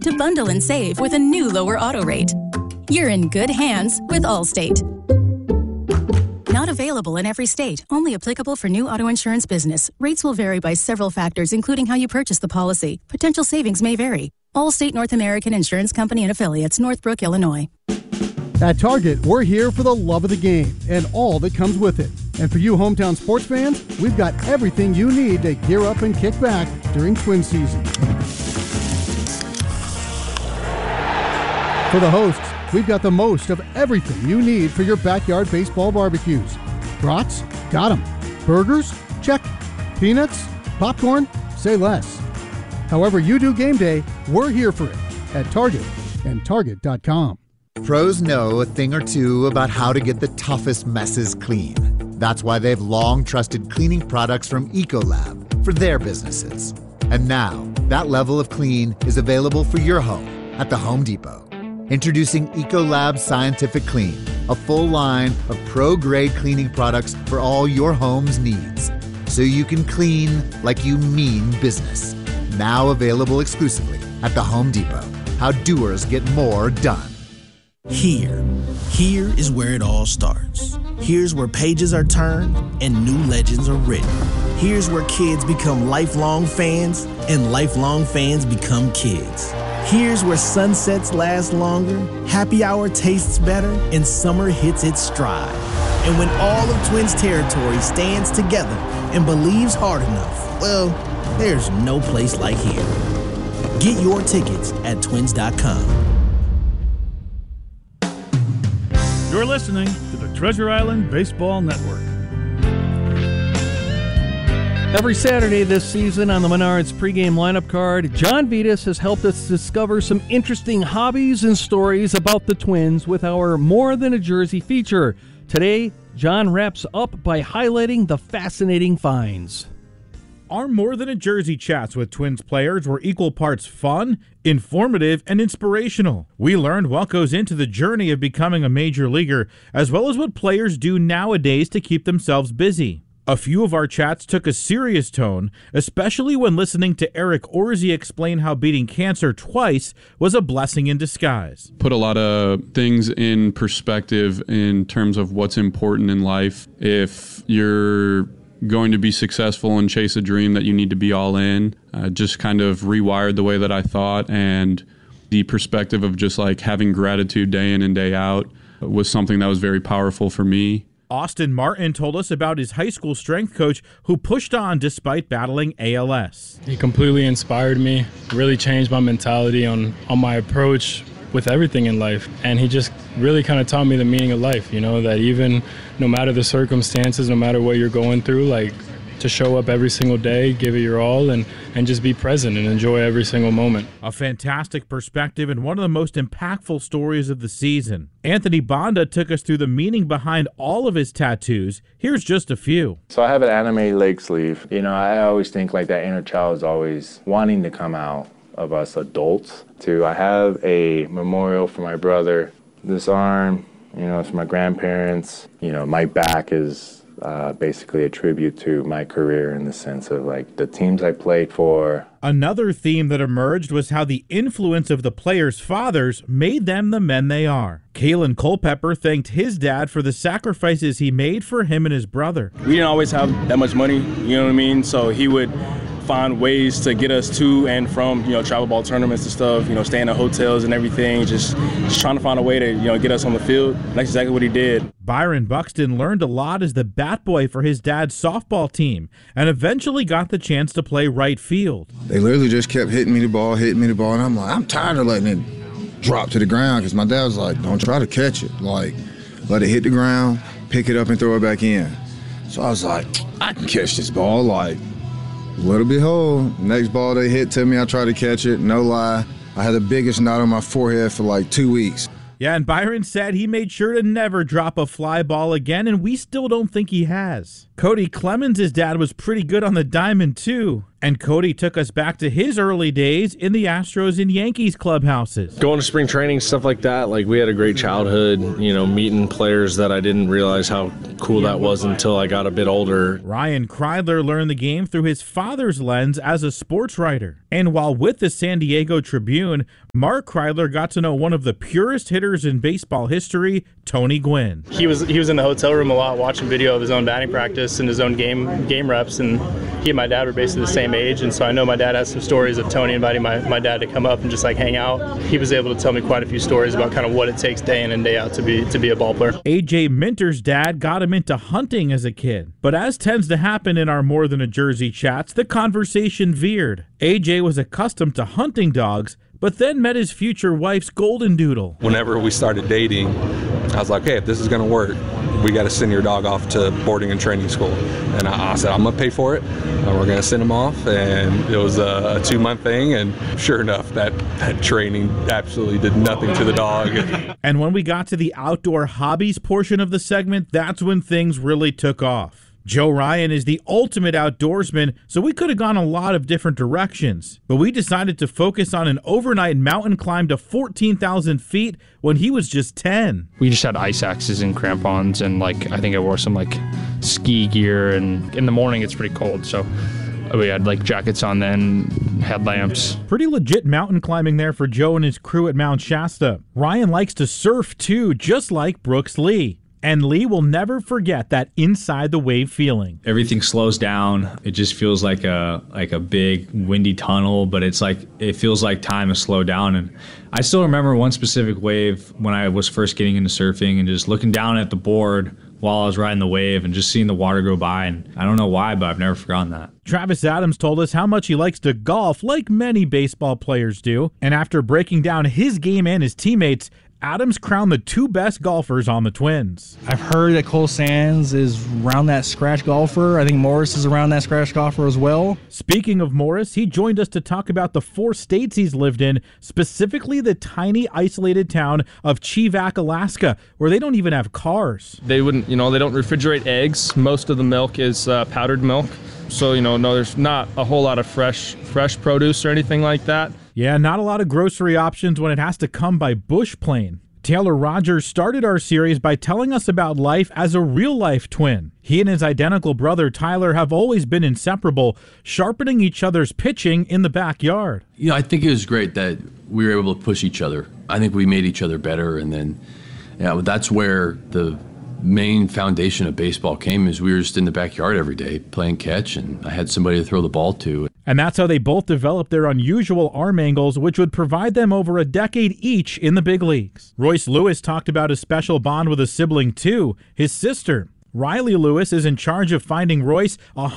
to bundle and save with a new lower auto rate. You're in good hands with Allstate. Not available in every state. Only applicable for new auto insurance business. Rates will vary by several factors, including how you purchase the policy. Potential savings may vary. Allstate North American Insurance Company and Affiliates, Northbrook, Illinois. At Target, we're here for the love of the game and all that comes with it. And for you hometown sports fans, we've got everything you need to gear up and kick back during Twin season. For the hosts, we've got the most of everything you need for your backyard baseball barbecues. Brats? Got 'em. Burgers? Check. Peanuts? Popcorn? Say less. However you do game day, we're here for it at Target and Target.com. Pros know a thing or two about how to get the toughest messes clean. That's why they've long trusted cleaning products from Ecolab for their businesses. And now, that level of clean is available for your home at the Home Depot. Introducing Ecolab Scientific Clean, a full line of pro-grade cleaning products for all your home's needs. So you can clean like you mean business. Now available exclusively at the Home Depot. How doers get more done. Here is where it all starts. Here's where pages are turned and new legends are written. Here's where kids become lifelong fans and lifelong fans become kids. Here's where sunsets last longer, happy hour tastes better, and summer hits its stride. And when all of Twins territory stands together and believes hard enough, well, there's no place like here. Get your tickets at twins.com. You're listening to the Treasure Island Baseball Network. Every Saturday this season on the Menards pregame lineup card, John Vitas has helped us discover some interesting hobbies and stories about the Twins with our More Than a Jersey feature. Today, John wraps up by highlighting the fascinating finds. Our More Than a Jersey chats with Twins players were equal parts fun, informative, and inspirational. We learned what goes into the journey of becoming a major leaguer, as well as what players do nowadays to keep themselves busy. A few of our chats took a serious tone, especially when listening to Eric Orsi explain how beating cancer twice was a blessing in disguise. Put a lot of things in perspective in terms of what's important in life. If you're going to be successful and chase a dream, that you need to be all in. Just kind of rewired the way that I thought, and the perspective of just like having gratitude day in and day out was something that was very powerful for me. Austin Martin told us about his high school strength coach who pushed on despite battling ALS. He completely inspired me, really changed my mentality on my approach with everything in life. And he just really kind of taught me the meaning of life, you know, that even no matter the circumstances, no matter what you're going through, like to show up every single day, give it your all, and just be present and enjoy every single moment. A fantastic perspective and one of the most impactful stories of the season. Anthony Bonda took us through the meaning behind all of his tattoos. Here's just a few. So I have an anime leg sleeve. You know, I always think like that inner child is always wanting to come out of us adults. I have a memorial for my brother. This arm, you know, it's for my grandparents. You know, my back is basically a tribute to my career in the sense of like the teams I played for. Another theme that emerged was how the influence of the players' fathers made them the men they are. Kalen Culpepper thanked his dad for the sacrifices he made for him and his brother. We didn't always have that much money, you know what I mean? So he would find ways to get us to and from, you know, travel ball tournaments and stuff, you know, staying in hotels and everything, just trying to find a way to, you know, get us on the field. And that's exactly what he did. Byron Buxton learned a lot as the bat boy for his dad's softball team and eventually got the chance to play right field. They literally just kept hitting me the ball, and I'm like, I'm tired of letting it drop to the ground, because my dad was like, don't try to catch it. Like, let it hit the ground, pick it up and throw it back in. So I was like, I can catch this ball. Like, little behold, next ball they hit to me, I tried to catch it, no lie. I had the biggest knot on my forehead for like 2 weeks. Yeah, and Byron said he made sure to never drop a fly ball again, and we still don't think he has. Cody Clemens' dad was pretty good on the diamond, too. And Cody took us back to his early days in the Astros and Yankees clubhouses. Going to spring training, stuff like that, like we had a great childhood, meeting players that I didn't realize how cool that was until I got a bit older. Ryan Kreidler learned the game through his father's lens as a sports writer. And while with the San Diego Tribune, Mark Kreidler got to know one of the purest hitters in baseball history, Tony Gwynn. He was in the hotel room a lot watching video of his own batting practice and his own game reps, and he and my dad were basically the same age, and so I know my dad has some stories of Tony inviting my dad to come up and just like hang out. He was able to tell me quite a few stories about kind of what it takes day in and day out to be a ball player. AJ Minter's dad got him into hunting as a kid, but as tends to happen in our More Than a Jersey chats, the conversation veered. AJ was accustomed to hunting dogs, but then met his future wife's golden doodle. Whenever we started dating, I was like, hey, if this is going to work, we got to send your dog off to boarding and training school. And I said, I'm going to pay for it. And we're going to send him off. And it was a 2-month thing. And sure enough, that training absolutely did nothing to the dog. And when we got to the outdoor hobbies portion of the segment, that's when things really took off. Joe Ryan is the ultimate outdoorsman, so we could have gone a lot of different directions. But we decided to focus on an overnight mountain climb to 14,000 feet when he was just 10. We just had ice axes and crampons, and I think I wore some ski gear, and in the morning it's pretty cold, so we had jackets on then, headlamps. Pretty legit mountain climbing there for Joe and his crew at Mount Shasta. Ryan likes to surf too, just like Brooks Lee. And Lee will never forget that inside the wave feeling. Everything slows down. It just feels like a big windy tunnel, but it feels like time has slowed down. And I still remember one specific wave when I was first getting into surfing and just looking down at the board while I was riding the wave and just seeing the water go by. And I don't know why, but I've never forgotten that. Travis Adams told us how much he likes to golf, like many baseball players do. And after breaking down his game and his teammates, Adams crowned the 2 best golfers on the Twins. I've heard that Cole Sands is around that scratch golfer. I think Morris is around that scratch golfer as well. Speaking of Morris, he joined us to talk about the 4 states he's lived in, specifically the tiny isolated town of Chivak, Alaska, where they don't even have cars. They wouldn't, they don't refrigerate eggs. Most of the milk is powdered milk. So, no, there's not a whole lot of fresh produce or anything like that. Yeah, not a lot of grocery options when it has to come by bush plane. Taylor Rogers started our series by telling us about life as a real-life twin. He and his identical brother Tyler have always been inseparable, sharpening each other's pitching in the backyard. I think it was great that we were able to push each other. I think we made each other better, and then that's where the main foundation of baseball came, is we were just in the backyard every day playing catch, and I had somebody to throw the ball to. And that's how they both developed their unusual arm angles, which would provide them over a decade each in the big leagues. Royce Lewis talked about a special bond with a sibling too, his sister. Riley Lewis is in charge of finding Royce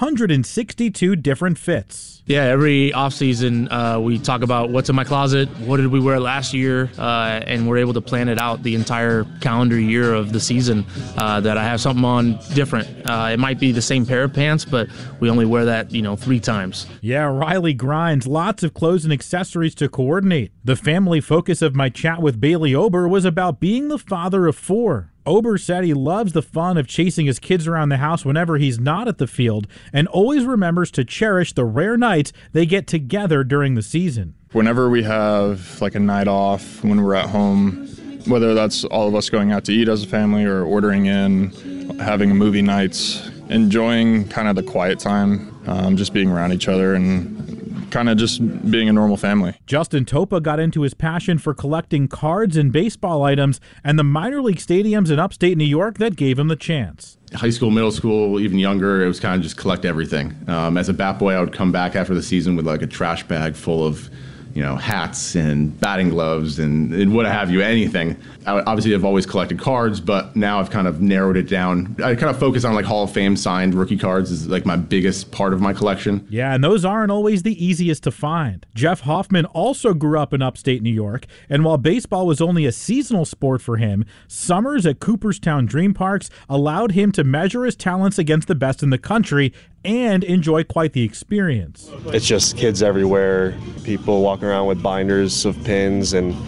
162 different fits. Yeah, every offseason we talk about what's in my closet, what did we wear last year, and we're able to plan it out the entire calendar year of the season, that I have something on different. It might be the same pair of pants, but we only wear that 3 times. Yeah, Riley grinds, lots of clothes and accessories to coordinate. The family focus of my chat with Bailey Ober was about being the father of 4. Ober said he loves the fun of chasing his kids around the house whenever he's not at the field, and always remembers to cherish the rare nights they get together during the season. Whenever we have a night off when we're at home, whether that's all of us going out to eat as a family or ordering in, having a movie nights, enjoying kind of the quiet time, just being around each other and kind of just being a normal family. Justin Topa got into his passion for collecting cards and baseball items and the minor league stadiums in upstate New York that gave him the chance. High school, middle school, even younger, it was kind of just collect everything. As a bat boy, I would come back after the season with a trash bag full of hats and batting gloves and what have you, anything. Obviously, I've always collected cards, but now I've kind of narrowed it down. I kind of focus on Hall of Fame signed rookie cards is my biggest part of my collection. Yeah, and those aren't always the easiest to find. Jeff Hoffman also grew up in upstate New York, and while baseball was only a seasonal sport for him, summers at Cooperstown Dream Parks allowed him to measure his talents against the best in the country and enjoy quite the experience. It's just kids everywhere, people walking around with binders of pins, and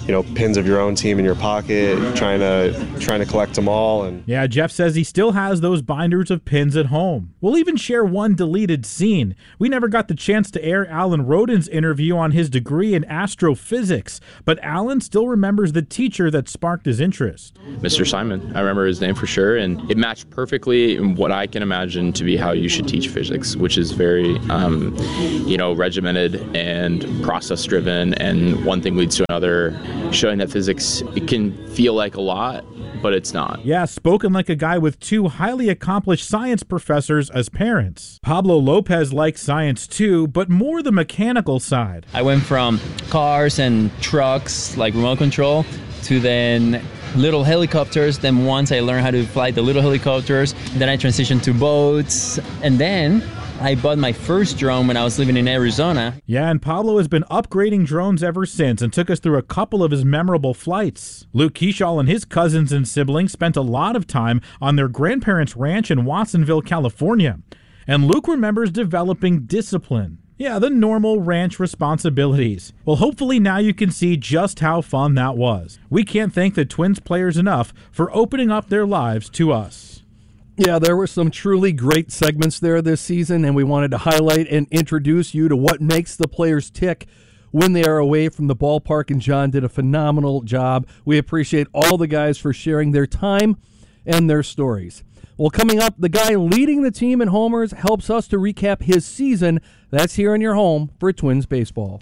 pins of your own team in your pocket, trying to collect them all. And yeah, Jeff says he still has those binders of pins at home. We'll even share one deleted scene. We never got the chance to air Alan Rodin's interview on his degree in astrophysics, but Alan still remembers the teacher that sparked his interest. Mr. Simon, I remember his name for sure, and it matched perfectly in what I can imagine to be how you should teach physics, which is very, regimented and process-driven, and one thing leads to another, showing that physics, it can feel like a lot, but it's not. Yeah, spoken like a guy with two highly accomplished science professors as parents. Pablo Lopez likes science too, but more the mechanical side. I went from cars and trucks, like remote control, to then little helicopters. Then once I learned how to fly the little helicopters, then I transitioned to boats, and then I bought my first drone when I was living in Arizona. Yeah, and Pablo has been upgrading drones ever since and took us through a couple of his memorable flights. Luke Keeshall and his cousins and siblings spent a lot of time on their grandparents' ranch in Watsonville, California. And Luke remembers developing discipline. Yeah, the normal ranch responsibilities. Well, hopefully now you can see just how fun that was. We can't thank the Twins players enough for opening up their lives to us. Yeah, there were some truly great segments there this season, and we wanted to highlight and introduce you to what makes the players tick when they are away from the ballpark, and John did a phenomenal job. We appreciate all the guys for sharing their time and their stories. Well, coming up, the guy leading the team in homers helps us to recap his season. That's here in your home for Twins Baseball.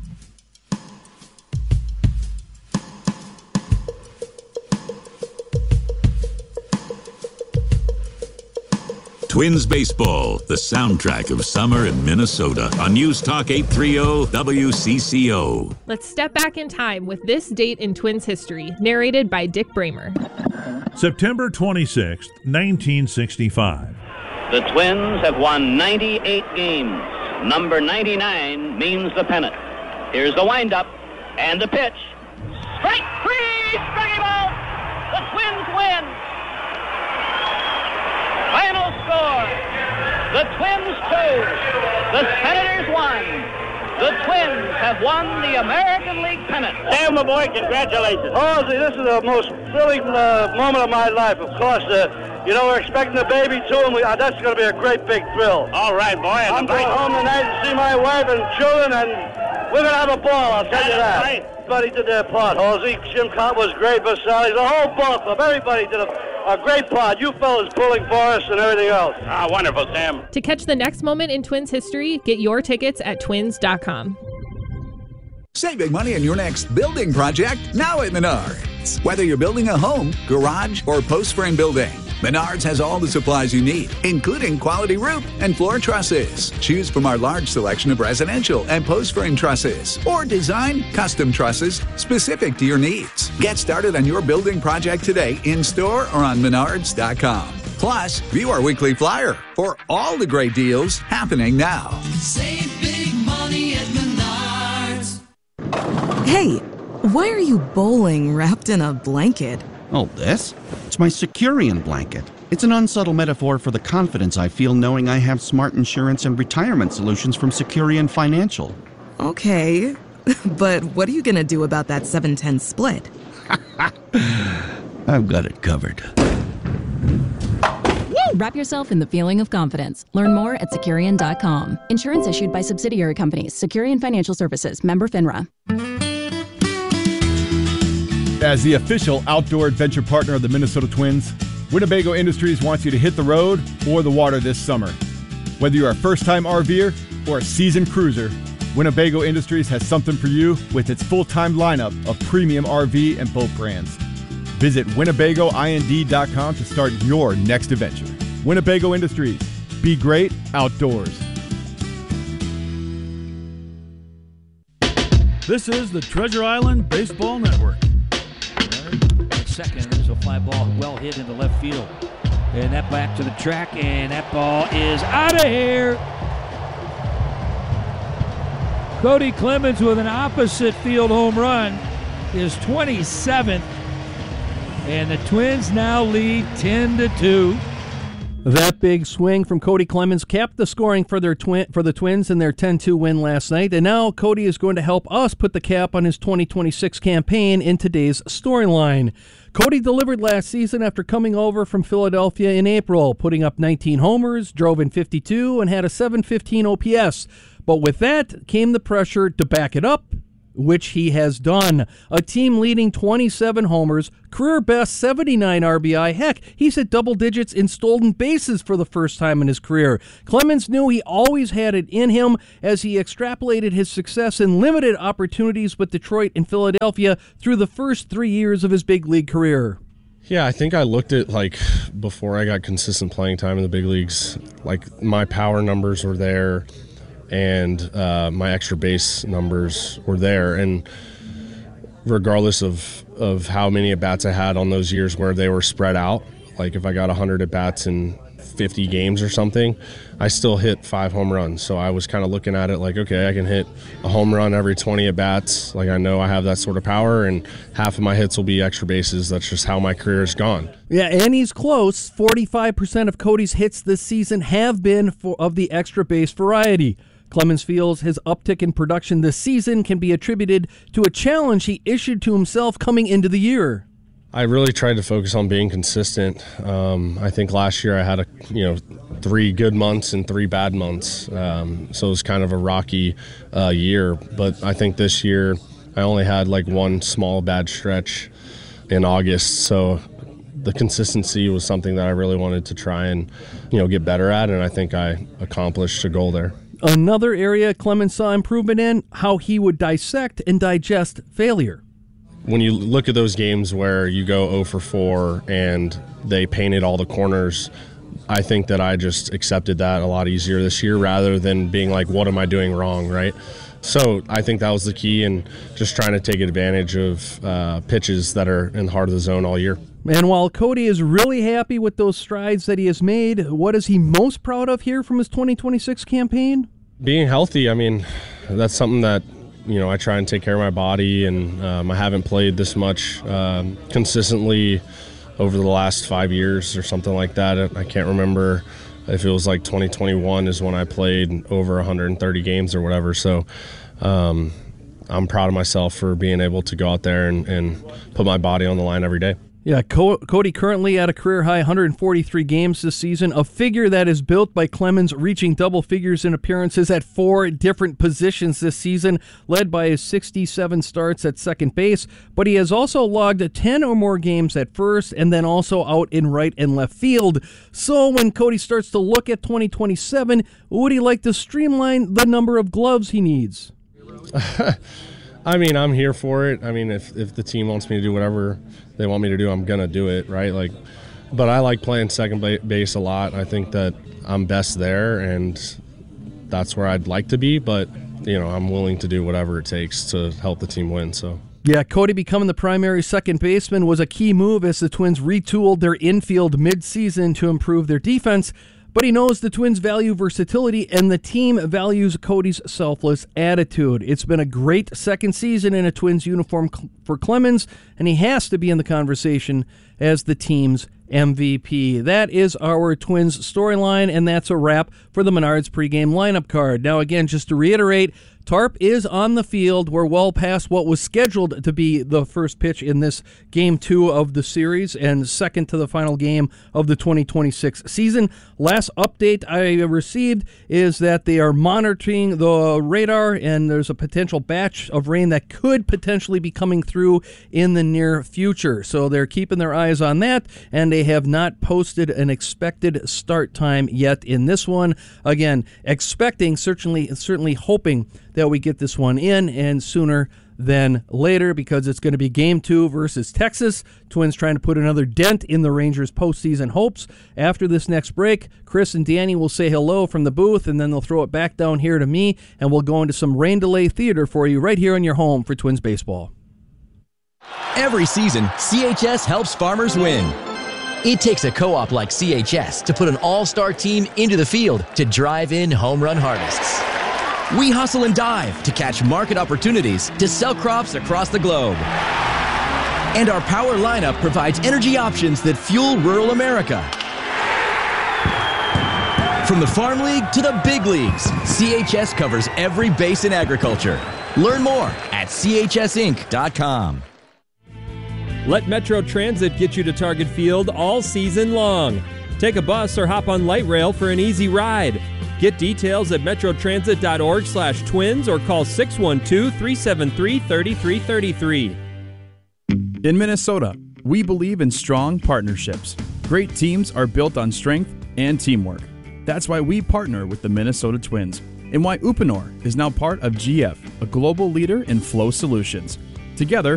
Twins Baseball, the soundtrack of summer in Minnesota on News Talk 830 WCCO. Let's step back in time with this date in Twins history, narrated by Dick Bramer. September 26, 1965. The Twins have won 98 games. Number 99 means the pennant. Here's the windup and the pitch. Strike three! Strike him out! The Twins win! Final score, the Twins 2, the Senators 1. The Twins have won the American League pennant. Sam, my boy, congratulations. Oh, this is the most thrilling moment of my life. Of course, we're expecting a baby too, and that's going to be a great big thrill. All right, boy. I'm going home tonight to see my wife and children, and we're going to have a ball, I'll tell you that. Right. Everybody did their part. Halsey, Jim Cott was great, Vasali, the whole ball club, everybody did a great part. You fellas pulling for us and everything else. Ah, wonderful, Sam. To catch the next moment in Twins history, get your tickets at twins.com. Save big money on your next building project now at Menards. Whether you're building a home, garage, or post-frame building, Menards has all the supplies you need, including quality roof and floor trusses. Choose from our large selection of residential and post-frame trusses, or design custom trusses specific to your needs. Get started on your building project today in-store or on Menards.com. Plus, view our weekly flyer for all the great deals happening now. Save big money at Menards. Hey, why are you bowling wrapped in a blanket? Oh, this? It's my Securian blanket. It's an unsubtle metaphor for the confidence I feel knowing I have smart insurance and retirement solutions from Securian Financial. Okay, but what are you going to do about that 7-10 split? I've got it covered. Wrap yourself in the feeling of confidence. Learn more at Securian.com. Insurance issued by subsidiary companies. Securian Financial Services. Member FINRA. As the official outdoor adventure partner of the Minnesota Twins, Winnebago Industries wants you to hit the road or the water this summer. Whether you're a first-time RVer or a seasoned cruiser, Winnebago Industries has something for you with its full-time lineup of premium RV and boat brands. Visit WinnebagoIND.com to start your next adventure. Winnebago Industries. Be great outdoors. This is the Treasure Island Baseball Network. Second, there's a fly ball well hit into left field. And that back to the track, and that ball is out of here. Cody Clemens with an opposite field home run, his 27th. And the Twins now lead 10-2. That big swing from Cody Clemens capped the scoring for the Twins in their 10-2 win last night, and now Cody is going to help us put the cap on his 2026 campaign in today's storyline. Cody delivered last season after coming over from Philadelphia in April, putting up 19 homers, drove in 52, and had a .715 OPS. But with that came the pressure to back it up, which he has done. A team-leading 27 homers, career-best 79 RBI. Heck, he's hit double digits in stolen bases for the first time in his career. Clemens knew he always had it in him as he extrapolated his success in limited opportunities with Detroit and Philadelphia through the first 3 years of his big league career. Yeah, I think I looked at, before I got consistent playing time in the big leagues, my power numbers were there, and my extra base numbers were there. And regardless of how many at-bats I had on those years where they were spread out, if I got 100 at-bats in 50 games or something, I still hit 5 home runs. So I was kind of looking at it okay, I can hit a home run every 20 at-bats. I know I have that sort of power, and half of my hits will be extra bases. That's just how my career has gone. Yeah, and he's close. 45% of Cody's hits this season have been of the extra base variety. Clemens feels his uptick in production this season can be attributed to a challenge he issued to himself coming into the year. I really tried to focus on being consistent. I think last year I had 3 good months and 3 bad months, so it was kind of a rocky year. But I think this year I only had 1 small bad stretch in August, so the consistency was something that I really wanted to try and get better at, and I think I accomplished a goal there. Another area Clemens saw improvement in, how he would dissect and digest failure. When you look at those games where you go 0 for 4 and they painted all the corners, I think that I just accepted that a lot easier this year rather than being what am I doing wrong, right? So I think that was the key, and just trying to take advantage of pitches that are in the heart of the zone all year. And while Cody is really happy with those strides that he has made, what is he most proud of here from his 2026 campaign? Being healthy. That's something that, I try and take care of my body, and I haven't played this much consistently over the last 5 years or something like that. I can't remember if it was 2021 is when I played over 130 games or whatever. So I'm proud of myself for being able to go out there and put my body on the line every day. Yeah, Cody currently at a career-high 143 games this season, a figure that is built by Clemens reaching double figures in appearances at 4 different positions this season, led by his 67 starts at second base. But he has also logged 10 or more games at first and then also out in right and left field. So when Cody starts to look at 2027, would he like to streamline the number of gloves he needs? I'm here for it. If the team wants me to do whatever they want me to do, I'm going to do it, right? But I like playing second base a lot. I think that I'm best there, and that's where I'd like to be. But, I'm willing to do whatever it takes to help the team win, so. Yeah, Cody becoming the primary second baseman was a key move as the Twins retooled their infield mid-season to improve their defense. But he knows the Twins value versatility, and the team values Cody's selfless attitude. It's been a great second season in a Twins uniform for Clemens, and he has to be in the conversation as the team's MVP. That is our Twins storyline, and that's a wrap for the Menards pregame lineup card. Now, again, just to reiterate, Tarp is on the field. We're well past what was scheduled to be the first pitch in this Game 2 of the series and second to the final game of the 2026 season. Last update I received is that they are monitoring the radar, and there's a potential batch of rain that could potentially be coming through in the near future. So they're keeping their eyes on that, and they have not posted an expected start time yet in this one. Again, expecting, certainly hoping that we get this one in, and sooner than later, because it's going to be Game 2 versus Texas. Twins trying to put another dent in the Rangers' postseason hopes. After this next break, Chris and Danny will say hello from the booth, and then they'll throw it back down here to me, and we'll go into some rain delay theater for you right here on your home for Twins baseball. Every season, CHS helps farmers win. It takes a co-op like CHS to put an all-star team into the field to drive in home run harvests. We hustle and dive to catch market opportunities to sell crops across the globe. And our power lineup provides energy options that fuel rural America. From the farm league to the big leagues, CHS covers every base in agriculture. Learn more at chsinc.com. Let Metro Transit get you to Target Field all season long. Take a bus or hop on light rail for an easy ride. Get details at metrotransit.org/twins or call 612-373-3333. In Minnesota, we believe in strong partnerships. Great teams are built on strength and teamwork. That's why we partner with the Minnesota Twins and why Uponor is now part of GF, a global leader in flow solutions. Together,